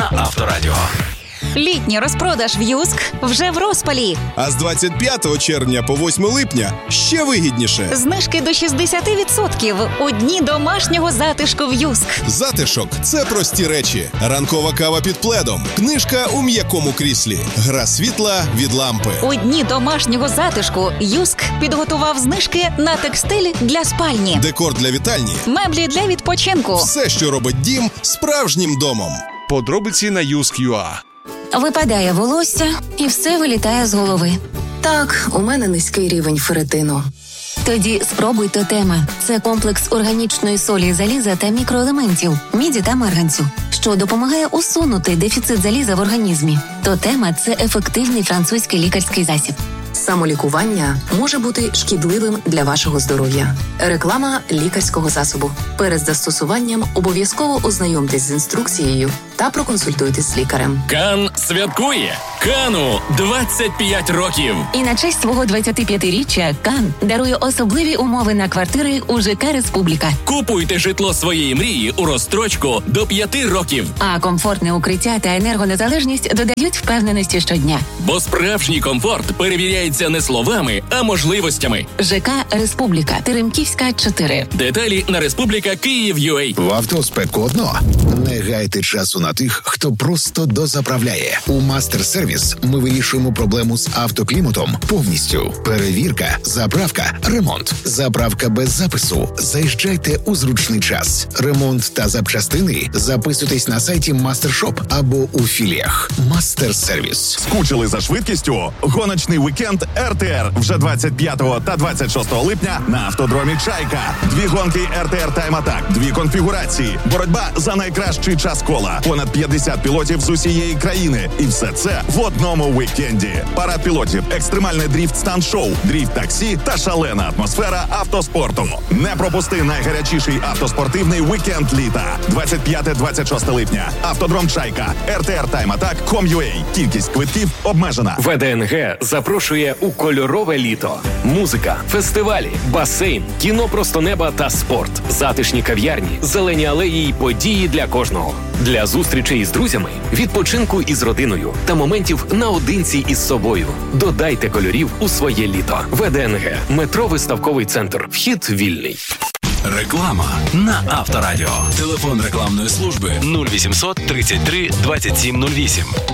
на Авторадіо. Літній розпродаж в Юск вже в розпалі. А з 25 червня по 8 липня ще вигідніше. Знижки до 60% у дні домашнього затишку в Юск. Затишок – це прості речі. Ранкова кава під пледом, книжка у м'якому кріслі, гра світла від лампи. У дні домашнього затишку Юск підготував знижки на текстиль для спальні, Декор для вітальні, меблі для відпочинку. все, що робить дім справжнім домом. Подробиці на Юск.ua. Випадає волосся і все вилітає з голови. Так, у мене низький рівень ферритину. Тоді спробуй Тотема. Це комплекс органічної солі, заліза та мікроелементів, міді та марганцю, що допомагає усунути дефіцит заліза в організмі. Тотема – це ефективний французький лікарський засіб. Самолікування може бути шкідливим для вашого здоров'я. Реклама лікарського засобу. Перед застосуванням обов'язково ознайомтесь з інструкцією та проконсультуйтесь з лікарем. Кан святкує! Кану 25 років! І на честь свого 25-річчя Кан дарує особливі умови на квартири у ЖК «Республіка». Купуйте житло своєї мрії у розстрочку до 5 років. А комфортне укриття та енергонезалежність додають впевненості щодня. Бо справжній комфорт перевіряється не словами, а можливостями. ЖК «Республіка», Теремківська, 4. Деталі на Республіка Київ.ua. В автоспеку одно. Не гайте часу на тих, хто просто дозаправляє. У Мастер-сервіс ми вирішуємо проблему з автокліматом повністю. Перевірка, заправка, ремонт. Заправка без запису. Заїжджайте у зручний час. Ремонт та запчастини записуйтесь на сайті Мастершоп або у філіях. Мастер-сервіс. Скучили за швидкістю? Гоночний вікенд РТР вже 25 та 26 липня на автодромі «Чайка». 2 гонки РТР Time Attack, 2 конфігурації, боротьба за найкращий час кола, понад 50 пілотів з усієї країни. І все це в одному вікенді. Парад пілотів, екстремальне дріфт-станд-шоу, дріфт-таксі та шалена атмосфера автоспорту. Не пропусти найгарячіший автоспортивний вікенд літа. 25-26 липня. Автодром «Чайка». РТР Time Attack.com.ua. Кількість квитків обмежена. ВДНГ запрошує у кольорове літо. Музика, фестивалі, басейн, кіно просто неба та спорт, затишні кав'ярні, зелені алеї й події для кожного. Для зустрічей з друзями, відпочинку із родиною та моментів наодинці із собою. Додайте кольорів у своє літо. ВДНГ. Метро Виставковий центр. Вхід вільний. Реклама на Авторадіо. Телефон рекламної служби 0800 33 27 08.